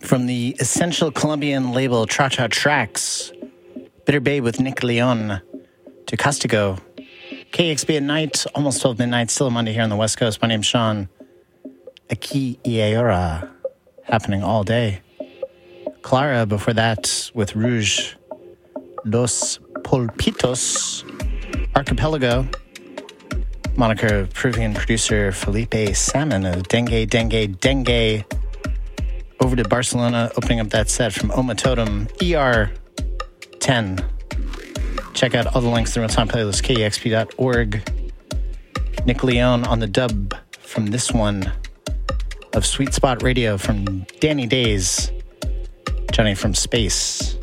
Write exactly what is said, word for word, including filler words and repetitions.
From the essential Colombian label Cha Cha Tracks, Bitter Babe with Nick Leon, to Castigo. K X B at night, almost twelve midnight, still a Monday here on the West Coast. My name's Sean. Aquí y ahora, happening all day. Clara before that with Rouge. Los Pulpitos, Archipelago. Moniker of Peruvian producer Felipe Salmon of Dengue, Dengue, Dengue. Over to Barcelona, opening up that set from Oma Totem, E R ten. Check out all the links to the real-time playlist, K E X P dot org. Nick Leon on the dub from this one of Sweet Spot Radio from Danny Days, Johnny from Space.